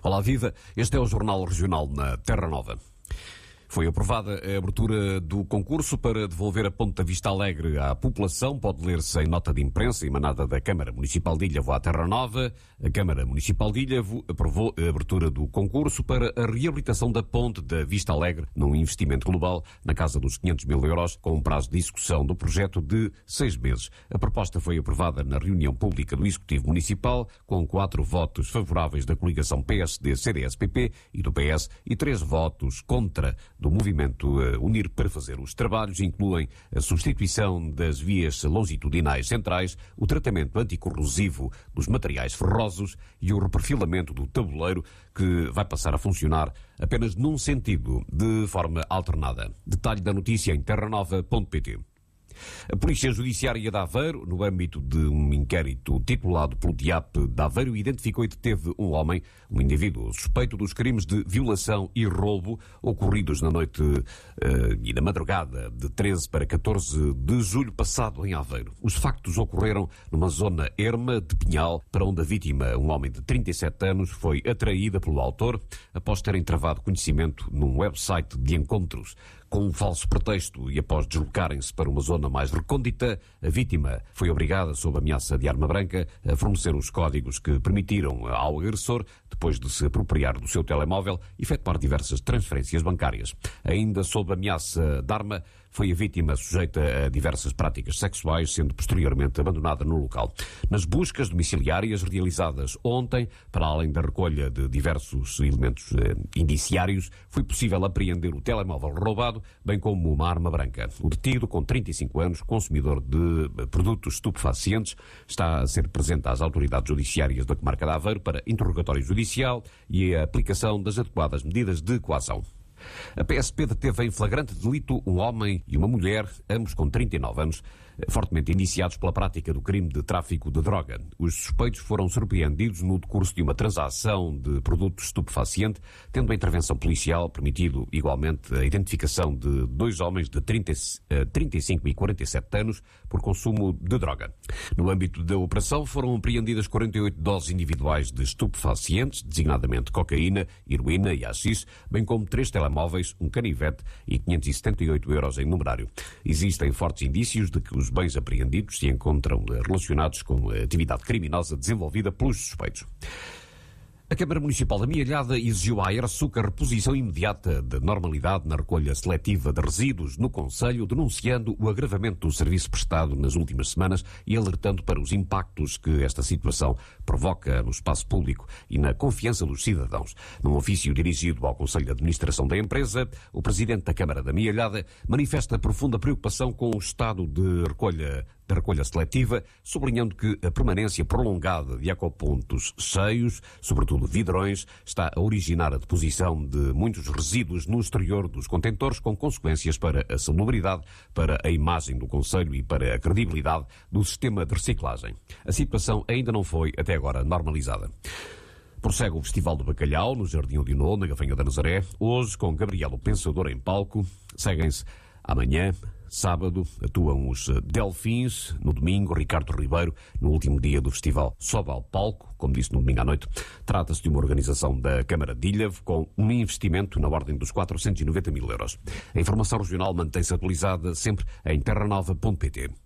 Olá, viva! Este é o Jornal Regional na Terra Nova. Foi aprovada a abertura do concurso para devolver a Ponte da Vista Alegre à população. Pode ler-se em nota de imprensa emanada da Câmara Municipal de Ilhavo à Terra Nova. A Câmara Municipal de Ilhavo aprovou a abertura do concurso para a reabilitação da Ponte da Vista Alegre, num investimento global na casa dos 500 mil euros, com um prazo de execução do projeto de 6 meses. A proposta foi aprovada na reunião pública do Executivo Municipal, com 4 votos favoráveis da coligação PSD-CDS-PP e do PS e 3 votos contra do movimento Unir para fazer os trabalhos. Incluem a substituição das vias longitudinais centrais, o tratamento anticorrosivo dos materiais ferrosos e o reperfilamento do tabuleiro, que vai passar a funcionar apenas num sentido, de forma alternada. Detalhe da notícia em terranova.pt. A Polícia Judiciária de Aveiro, no âmbito de um inquérito titulado pelo DIAP de Aveiro, identificou e deteve um homem, um indivíduo suspeito dos crimes de violação e roubo ocorridos na noite e na madrugada de 13 para 14 de julho passado em Aveiro. Os factos ocorreram numa zona erma de Pinhal, para onde a vítima, um homem de 37 anos, foi atraída pelo autor após terem travado conhecimento num website de encontros. Com um falso pretexto e após deslocarem-se para uma zona mais recôndita, a vítima foi obrigada, sob ameaça de arma branca, a fornecer os códigos que permitiram ao agressor, depois de se apropriar do seu telemóvel, efetuar diversas transferências bancárias. Ainda sob ameaça de arma, foi a vítima sujeita a diversas práticas sexuais, sendo posteriormente abandonada no local. Nas buscas domiciliárias realizadas ontem, para além da recolha de diversos elementos indiciários, foi possível apreender o telemóvel roubado, bem como uma arma branca. O detido, com 35 anos, consumidor de produtos estupefacientes, está a ser presente às autoridades judiciárias da comarca de Aveiro para interrogatório judicial e a aplicação das adequadas medidas de coação. A PSP deteve em flagrante delito um homem e uma mulher, ambos com 39 anos, fortemente indiciados pela prática do crime de tráfico de droga. Os suspeitos foram surpreendidos no decurso de uma transação de produtos estupefaciente, tendo a intervenção policial permitido igualmente a identificação de 2 homens de 35 e 47 anos por consumo de droga. No âmbito da operação foram apreendidas 48 doses individuais de estupefacientes, designadamente cocaína, heroína e haxixe, bem como 3 telemóveis, um canivete e 578 euros em numerário. Existem fortes indícios de que os bens apreendidos se encontram relacionados com a atividade criminosa desenvolvida pelos suspeitos. A Câmara Municipal da Mialhada exigiu à Aersuc a reposição imediata de normalidade na recolha seletiva de resíduos no concelho, denunciando o agravamento do serviço prestado nas últimas semanas e alertando para os impactos que esta situação provoca no espaço público e na confiança dos cidadãos. Num ofício dirigido ao Conselho de Administração da empresa, o Presidente da Câmara da Mialhada manifesta profunda preocupação com o estado de recolha seletiva, sublinhando que a permanência prolongada de ecopontos cheios, sobretudo vidrões, está a originar a deposição de muitos resíduos no exterior dos contentores, com consequências para a salubridade, para a imagem do concelho e para a credibilidade do sistema de reciclagem. A situação ainda não foi, até agora, normalizada. Prossegue o Festival do Bacalhau, no Jardim Odinô, na Gafanha da Nazaré, hoje com Gabriel o Pensador em palco. Seguem-se amanhã, sábado, atuam os Delfins, no domingo, Ricardo Ribeiro, no último dia do festival, sobe ao palco, como disse no domingo à noite. Trata-se de uma organização da Câmara de Ilhavo, com um investimento na ordem dos 490 mil euros. A informação regional mantém-se atualizada sempre em terranova.pt.